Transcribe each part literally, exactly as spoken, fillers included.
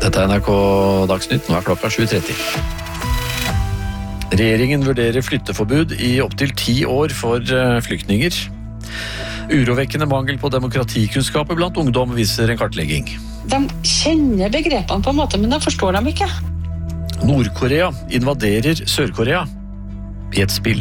Dette er N R K Dagsnytt, nå er klokka sju tretti. Regjeringen vurderer flytteforbud i opptil ti år for flyktninger. Urovekkende mangel på demokratikunnskaper blant ungdom viser en kartlegging. De kjenner begrepene på en måte, men de forstår dem ikke. Nord-Korea invaderer Sør-Korea i et spill.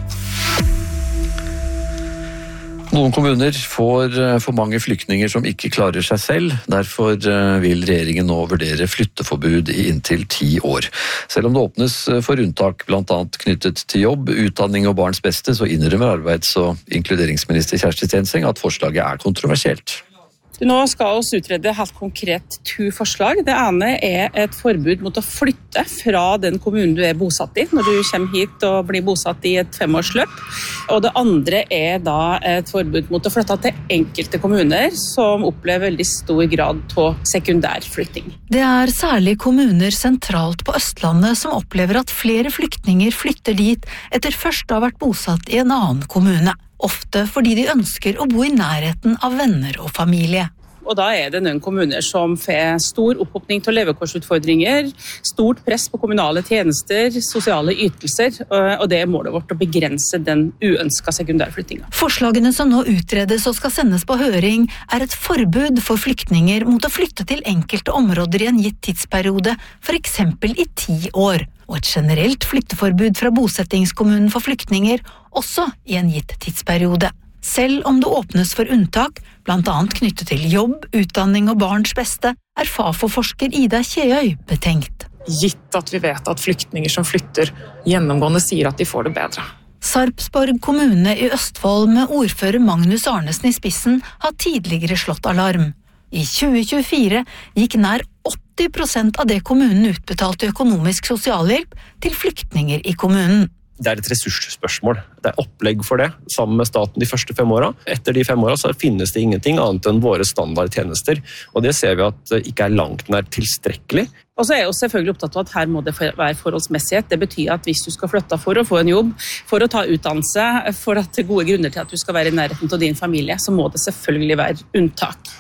Noen kommuner får for mange flyktninger som ikke klarer seg selv. Derfor vil regjeringen nå vurdere flytteforbud i inntil ti år. Selv om det åpnes for unntak, blant annet knyttet til jobb, utdanning og barns beste, så innrømmer arbeids- og inkluderingsminister Kjersti Stenseng at forslaget er kontroversielt. Nå skal vi utrede helt konkret to forslag. Det ene er et forbud mot å flytte fra den kommunen du er bosatt i, når du kommer hit og blir bosatt i et femårsløp. Og det andre er da et forbud mot å flytte til enkelte kommuner som opplever veldig stor grad av sekundærflytting. Det er særlig kommuner sentralt på Østlandet som opplever at flere flyktninger flytter dit etter først å ha vært bosatt i en annen kommune. Ofte fordi de ønsker å bo i nærheten av venner og familie. Og da er det noen kommuner som får stor opphopning til levekårsutfordringer, stort press på kommunale tjenester, sosiale ytelser, og det er målet vårt å begrense den uønskede sekundærflyttingen. Forslagene som nå utredes og skal sendes på høring, er et forbud for flyktninger mot å flytte til enkelte områder i en gitt tidsperiode, for eksempel i ti år, og et generelt flytteforbud fra bosettingskommunen for flyktninger, også i en gitt tidsperiode. Selv om det åpnes for unntak, blant annet knyttet til jobb, utdanning og barns beste, er Fafo-forsker Ida Kjeøy betenkt. Gitt at vi vet at flyktninger som flytter gjennomgående sier at de får det bedre. Sarpsborg kommune i Østfold med ordfører Magnus Arnesen i spissen har tidligere slått alarm. I tjue tjuefire gikk nær åtti prosent av det kommunen utbetalte økonomisk sosialhjelp til flyktninger i kommunen. Det er et ressursspørsmål. Det er opplegg for det, sammen med staten de første fem åra. Etter de fem åra så finnes det ingenting annet enn våre standardtjenester, og det ser vi at det ikke er langt nær tilstrekkelig. Og så er jeg selvfølgelig opptatt av at her må det være forholdsmessighet. Det betyr at hvis du skal flytte for å få en jobb, for å ta utdannelse, for at det er gode grunner til at du skal være i nærheten av din familie, så må det selvfølgelig være unntak.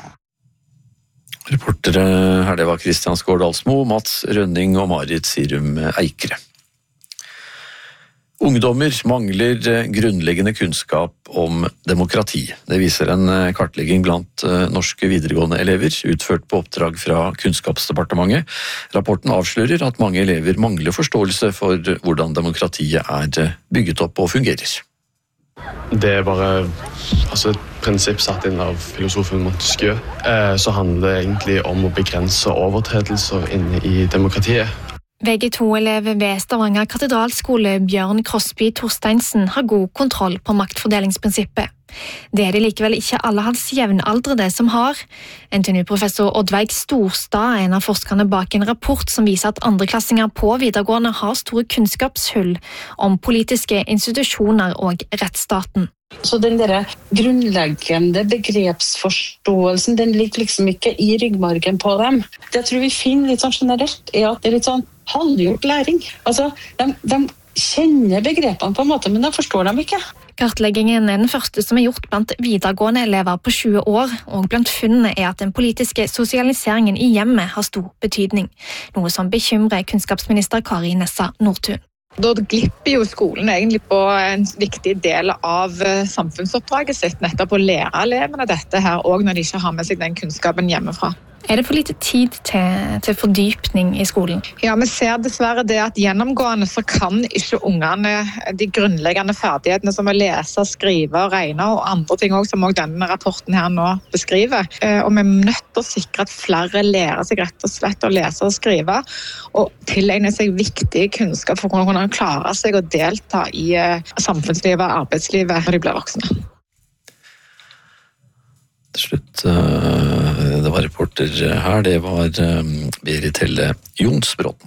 Reportere her, det var Kristian Skårdalsmo, Mats Rønning og Marit Sirum Eikere. Ungdommer mangler grunnleggende kunnskap om demokrati. Det viser en kartlegging blant norske videregående elever, utført på oppdrag fra Kunnskapsdepartementet. Rapporten avslører at mange elever mangler forståelse for hvordan demokratiet er bygget opp og fungerer. Det er bare altså et prinsipp satt inn av filosofen Montesquieu, så handler det egentlig om å begrense overtredelser inne i demokratiet. V G to-elev ved Stavanger katedralskole Bjørn Krosby Torsteinsen har god kontroll på maktfordelingsprinsippet. Det er det likevel ikke alle hans jevnaldrende som har. N T N U-professor Oddveig Storstad er en av forskerne bak en rapport som viser at andreklassinger på videregående har store kunnskapshull om politiske institusjoner og rettsstaten. Så den der grunnleggende begrepsforståelsen, den ligger liksom ikke i ryggmargen på dem. Det jeg tror vi finner litt sånn generelt, er at det er litt sånn halvgjort læring. Altså, de, de kjenner begrepene på en måte, men de forstår dem ikke. Kartleggingen er den første som er gjort blant videregående elever på tjue år, og blant funnene er at den politiske sosialiseringen i hjemmet har stor betydning, noe som bekymrer kunnskapsminister Kari Nessa Nordtun. Da glipper jo skolen egentlig på en viktig del av samfunnsoppdraget sitt, nettopp å lære elevene dette her, og når de ikke har med seg den kunnskapen hjemmefra. Er det for lite tid til, til fordypning i skolen? Ja, vi ser dessverre det at gjennomgående så kan ikke ungene de grunnleggende ferdighetene som å lese, skrive, regne og andre ting også, som også denne rapporten her nå beskriver. Og vi er nødt til å sikre at flere lærer seg rett og slett å lese og skrive, og tilegne seg viktig kunnskap for å kunne klare seg og delta i samfunnslivet og arbeidslivet når de blir voksne. Til slutt, det var reporter her, det var Berit Helle Jonsbråten.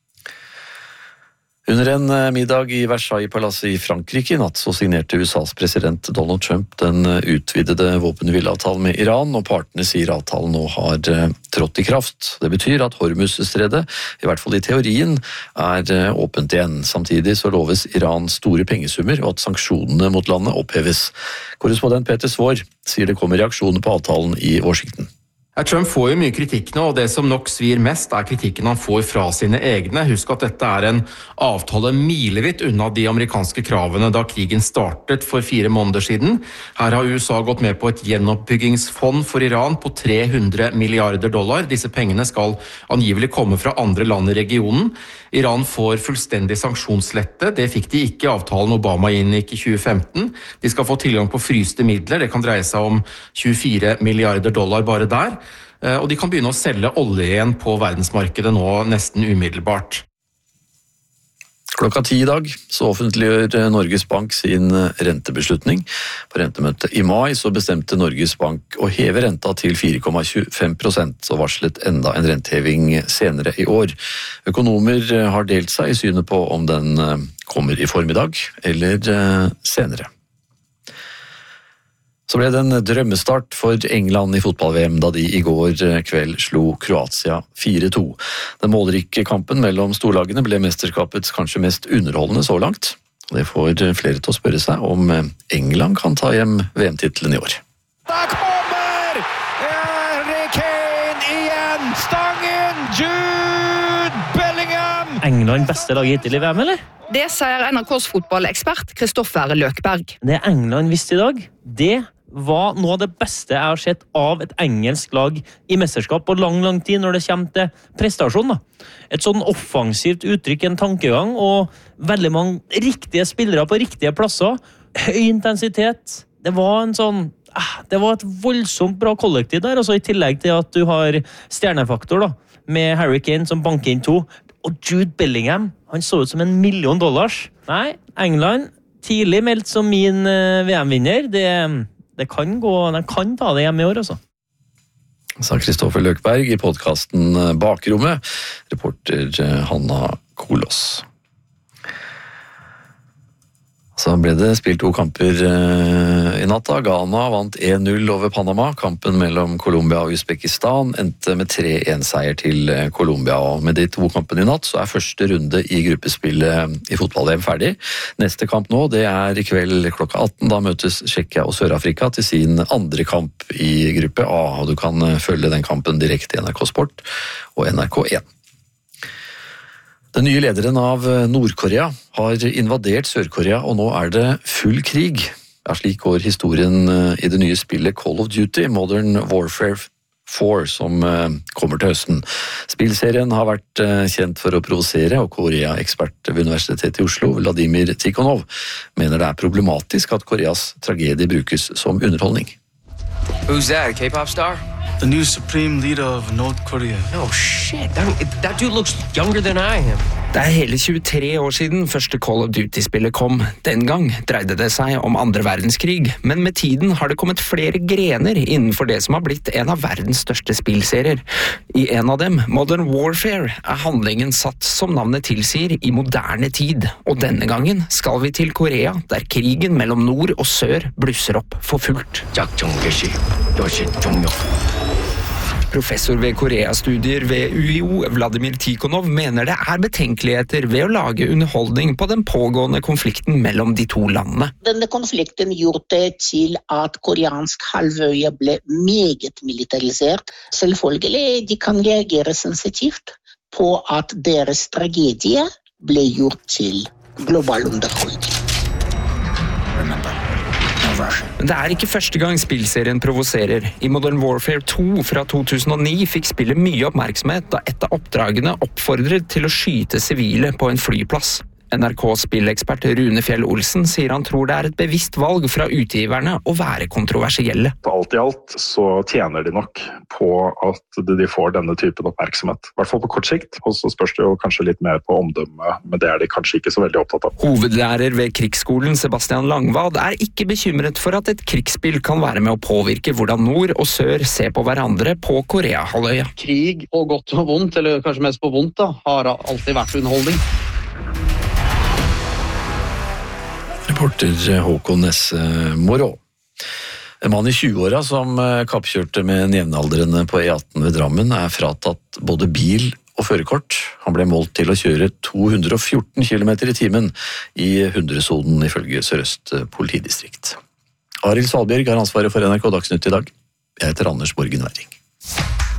Under en middag i Versailles-palasset i Frankrike i natt så signerte U S A's president Donald Trump den utvidede våpenhvileavtalen med Iran, og partene sier avtalen nå har trådt i kraft. Det betyr at Hormuz-stredet, i hvert fall i teorien, er åpent igjen. Samtidig så loves Iran store pengesummer, og at sanksjonene mot landet oppheves. Korrespondent Peter Svår sier det kommer reaksjoner på avtalen i Washington. Trump får jo mye kritikk nå, og det som nok svir mest er kritikken han får fra sine egne. Husk at dette er en avtale milevidt unna de amerikanske kravene da krigen startet for fire måneder siden. Her har U S A gått med på et gjenoppbyggingsfond for Iran på tre hundre milliarder dollar. Disse pengene skal angivelig komme fra andre land i regionen. Iran får fullstendig sanksjonslette. Det fikk de ikke i avtalen Obama inngikk i tjue femten. De skal få tilgang på fryste midler. Det kan dreie seg om tjuefire milliarder dollar bare der. Og de kan begynne å selge olje igjen på verdensmarkedet nå nesten umiddelbart. Klokka ti i dag så offentliggjør Norges Bank sin rentebeslutning. På rentemøtet i mai så bestemte Norges Bank å heve renta til fire komma tjuefem prosent og varslet enda en renteheving senere i år. Økonomer har delt seg i synet på om den kommer i formiddag eller senere. Så ble det en drømmestart for England i fotball-V M da de i går kveld slo Kroatia fire to. Den målrike kampen mellom storlagene ble mesterskapets kanskje mest underholdende så langt. Det får flere til å spørre seg om England kan ta hjem V M-titlen i år. Der kommer Harry Kane igjen! Stangen! Jude Bellingham! England beste lag hittil i V M, eller? Det sier N R K's fotballekspert Kristoffer Løkberg. Det England visste i dag, det var noe av det beste jeg har sett av et engelsk lag i mesterskap på lang, lang tid når det kommer til prestasjon. Da. Et sånn offensivt uttrykk, en tankegang, og veldig mange riktige spillere på riktige plasser. Høy intensitet. Det var en sånn, det var et voldsomt bra kollektiv der, altså i tillegg til at du har stjernefaktor da, med Harry Kane som banker inn to, og Jude Bellingham, han så ut som en million dollars. Nei, England, tidlig meldt som min V M-vinner, det Det kan gå, de kan ta det hjemme i år, altså. Sa Kristoffer Løkberg i podcasten Bakrommet, reporter Hanna Kolås. Så ble det spilt to kamper i natta. Ghana vant en null over Panama. Kampen mellom Colombia og Uzbekistan endte med tre en seier til Colombia. Og med de to kampene i natt så er første runde i gruppespillet i fotball-V M ferdig. Neste kamp nå, det er i kveld klokka atten. Da møtes Tsjekkia og Sør-Afrika til sin andre kamp i gruppe A. Og du kan følge den kampen direkte i N R K Sport og N R K én. Den nye lederen av Nord-Korea har invadert Sør-Korea, og nå er det full krig. Ja, slik går historien i det nye spillet Call of Duty, Modern Warfare fire, som kommer til høsten. Spillserien har vært kjent for å provosere, og Korea-ekspert ved Universitetet i Oslo, Vladimir Tikhonov, mener det er problematisk at Koreas tragedie brukes som underholdning. Who's that, a K-pop star? The new supreme leader of North Korea. Oh shit, that, that dude looks younger than I am. Det er hele tjuetre år siden første Call of Duty-spillet kom. Den gang dreide det seg om andre verdenskrig, men med tiden har det kommet flere grener innenfor det som har blitt en av verdens største spillserier. I en av dem, Modern Warfare, er handlingen satt som navnet tilsier i moderne tid, og denne gangen skal vi til Korea, der krigen mellom nord og sør blusser opp for fullt. Professor ved Korea-studier ved U I O, Vladimir Tikhonov, mener det er betenkeligheter ved å lage underholdning på den pågående konflikten mellom de to landene. Denne konflikten gjorde til at koreansk halvøye ble meget militarisert. Selvfølgelig, de kan reagere sensitivt på at deres tragedie ble gjort til global underholdning. Men det er ikke første gang spillserien provoserer. I Modern Warfare to fra to tusen og ni fikk spillet mye oppmerksomhet da et av oppdragene oppfordret til å skyte sivile på en flyplass. N R K-spillekspert Rune Fjell Olsen sier han tror det er et bevisst valg fra utgiverne å være kontroversielle. Alt i alt så tjener de nok på at de får denne typen oppmerksomhet. I hvert fall på kort sikt, og så spørs det jo kanskje litt mer på omdømme, men det er de kanskje ikke så veldig opptatt av. Hovedlærer ved Krigsskolen Sebastian Langvad er ikke bekymret for at et krigsspill kan være med å påvirke hvordan nord og sør ser på hverandre på Korea-halvøya. Krig på godt og vondt, eller kanskje mest på vondt da, har alltid vært underholdning. Reporter Håkon Nesse Morå. En mann i tjueåra som kappkjørte med en jevnaldrende på E atten ved Drammen er fratatt både bil og førerkort. Han ble målt til å kjøre to hundre og fjorten kilometer i timen i hundresonen ifølge Sør-Øst politidistrikt. Arild Svalbjørg har ansvaret for N R K Dagsnytt i dag. Jeg heter Anders Borgen Werring. det.